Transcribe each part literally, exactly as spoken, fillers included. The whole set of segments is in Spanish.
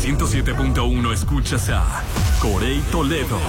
ciento siete punto uno escuchas a Corey Toledo.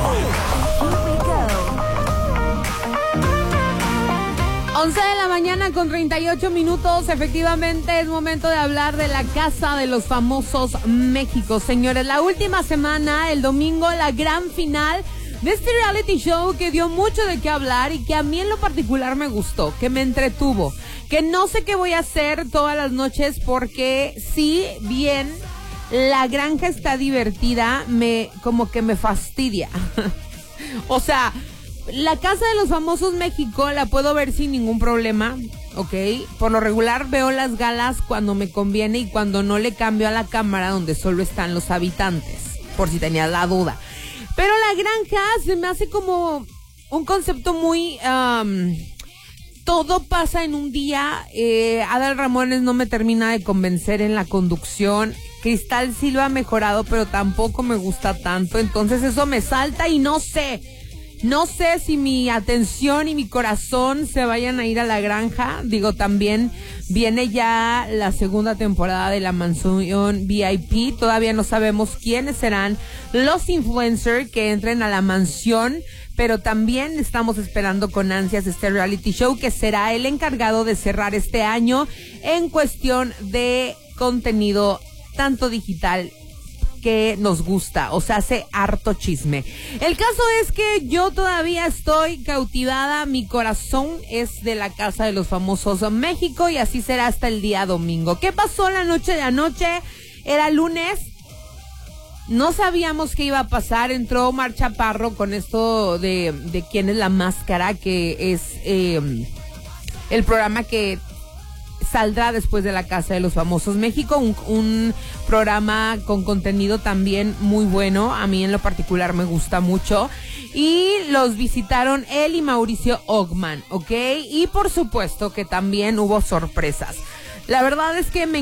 once de la mañana con treinta y ocho minutos. Efectivamente es momento de hablar de la Casa de los Famosos México. Señores, la última semana, el domingo, la gran final de este reality show que dio mucho de qué hablar y que a mí en lo particular me gustó, que me entretuvo, que no sé qué voy a hacer todas las noches porque sí, bien, la granja está divertida, me como que me fastidia. O sea, la Casa de los Famosos México la puedo ver sin ningún problema, ¿ok? Por lo regular veo las galas cuando me conviene y cuando no le cambio a la cámara donde solo están los habitantes, por si tenías la duda. Pero la granja se me hace como un concepto muy... Um, todo pasa en un día. Eh, Adal Ramones no me termina de convencer en la conducción. Cristal Silva ha mejorado, pero tampoco me gusta tanto. Entonces eso me salta y no sé. No sé si mi atención y mi corazón se vayan a ir a la granja. Digo, también viene ya la segunda temporada de la mansión V I P. Todavía no sabemos quiénes serán los influencers que entren a la mansión, pero también estamos esperando con ansias este reality show que será el encargado de cerrar este año en cuestión de contenido tanto digital que nos gusta, o sea, hace harto chisme. El caso es que yo todavía estoy cautivada, mi corazón es de la Casa de los Famosos México y así será hasta el día domingo. ¿Qué pasó la noche de anoche? Era lunes, no sabíamos qué iba a pasar, entró Omar Chaparro con esto de, de quién es la máscara, que es eh, el programa que saldrá después de la Casa de los Famosos México, un, un programa con contenido también muy bueno, a mí en lo particular me gusta mucho, y los visitaron él y Mauricio Ogman, ¿ok? Y por supuesto que también hubo sorpresas. La verdad es que me